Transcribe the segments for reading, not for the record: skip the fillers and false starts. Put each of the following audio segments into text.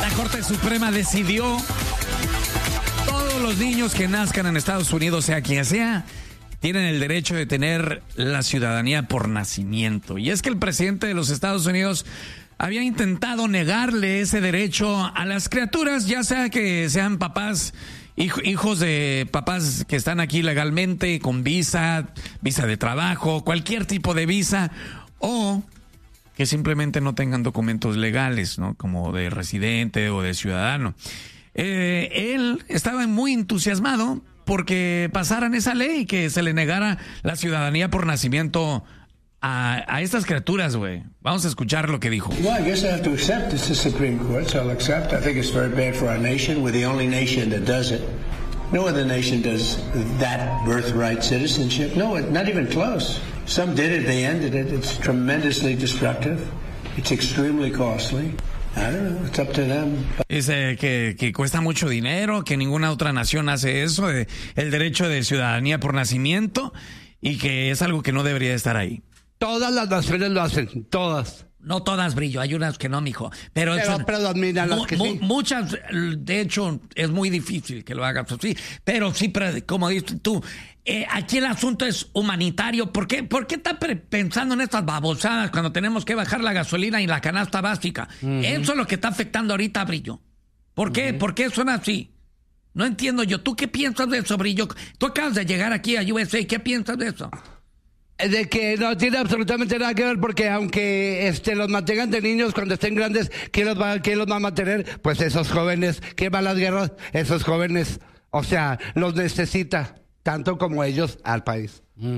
La Corte Suprema decidió todos los niños que nazcan en Estados Unidos, sea quien sea, tienen el derecho de tener la ciudadanía por nacimiento. Y es que el presidente de los Estados Unidos había intentado negarle ese derecho a las criaturas, ya sea que sean papás, hijos de papás que están aquí legalmente, con visa de trabajo, cualquier tipo de visa, o que simplemente no tengan documentos legales, ¿no? Como de residente o de ciudadano. Él estaba muy entusiasmado porque pasaran esa ley, que se le negara la ciudadanía por nacimiento a estas criaturas, güey. Vamos a escuchar lo que dijo. Well, I guess I have to accept. It's the Supreme Court, so I'll accept. I think it's very bad for our nation. We're the only nation that does it. No other nation does that birthright citizenship. No, not even close. Some did it, they ended it. It's tremendously destructive. It's extremely costly. I don't know, it's up to them. Dice que cuesta mucho dinero, que ninguna otra nación hace eso, el derecho de ciudadanía por nacimiento, y que es algo que no debería estar ahí. Todas las naciones lo hacen, todas. No todas, Brillo, hay unas que no, mijo. Pero predominan las que sí. Muchas, de hecho, es muy difícil que lo hagas así. Pero sí, como dices tú, aquí el asunto es humanitario. ¿Por qué está pensando en estas babosadas cuando tenemos que bajar la gasolina y la canasta básica? Eso es lo que está afectando ahorita, Brillo. ¿Por qué? ¿Por qué suena así? No entiendo yo. ¿Tú qué piensas de eso, Brillo? Tú acabas de llegar aquí a USA. ¿Qué piensas de eso? De que no tiene absolutamente nada que ver, porque aunque los mantengan de niños, cuando estén grandes, ¿quién los va a mantener? Pues esos jóvenes. ¿Quién va a las guerras? Esos jóvenes. O sea, los necesita tanto como ellos al país.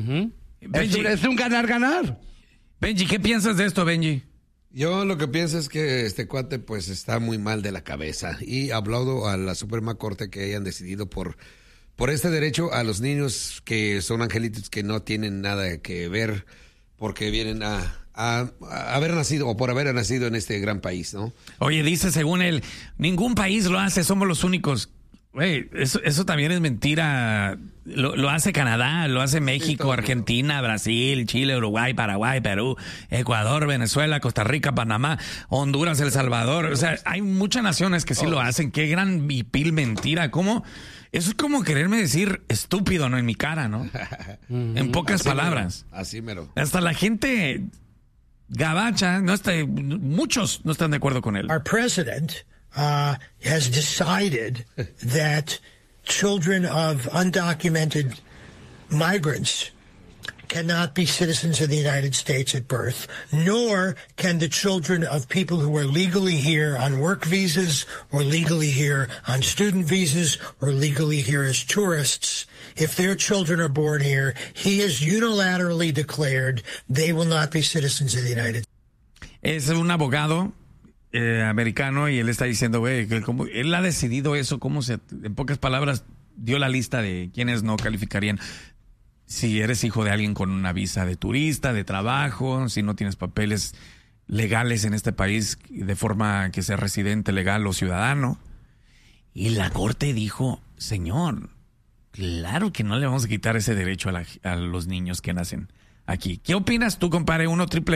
Es un ganar-ganar. Benji, ¿qué piensas de esto, Benji? Yo lo que pienso es que este cuate pues está muy mal de la cabeza, y aplaudo a la Suprema Corte que hayan decidido por este derecho a los niños que son angelitos, que no tienen nada que ver, porque vienen a haber nacido o por haber nacido en este gran país, ¿no? Oye, dice, según él, ningún país lo hace, somos los únicos. Güey, eso también es mentira. Lo hace Canadá, lo hace México, sí, Argentina, Brasil, Chile, Uruguay, Paraguay, Perú, Ecuador, Venezuela, Costa Rica, Panamá, Honduras, El Salvador. O sea, hay muchas naciones que sí lo hacen. Qué gran y vil mentira. ¿Cómo? Eso es como quererme decir estúpido, ¿no? En mi cara, ¿no? En pocas palabras. Así mero. Hasta la gente gabacha, muchos no están de acuerdo con él. Our president has decided that children of undocumented migrants cannot be citizens of the United States at birth, nor can the children of people who are legally here on work visas or legally here on student visas or legally here as tourists. If their children are born here, he has unilaterally declared they will not be citizens of the United States. Es un abogado americano, y él está diciendo, güey, que él ha decidido eso, en pocas palabras, dio la lista de quienes no calificarían. Si eres hijo de alguien con una visa de turista, de trabajo, si no tienes papeles legales en este país de forma que sea residente legal o ciudadano. Y la corte dijo, señor, claro que no le vamos a quitar ese derecho a los niños que nacen aquí. ¿Qué opinas tú, compadre?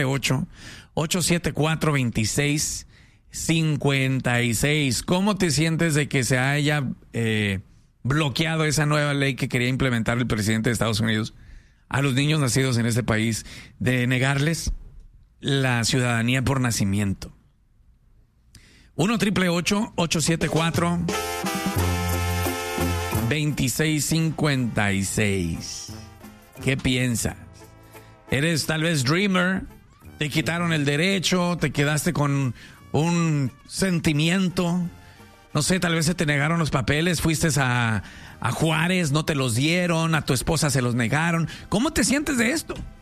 1-888-874-2656. ¿Cómo te sientes de que se haya bloqueado esa nueva ley que quería implementar el presidente de Estados Unidos a los niños nacidos en este país, de negarles la ciudadanía por nacimiento? 1-888-874-2656. ¿Qué piensas? ¿Eres tal vez dreamer? ¿Te quitaron el derecho? ¿Te quedaste con un sentimiento? No sé, tal vez se te negaron los papeles, fuiste a Juárez, no te los dieron, a tu esposa se los negaron. ¿Cómo te sientes de esto?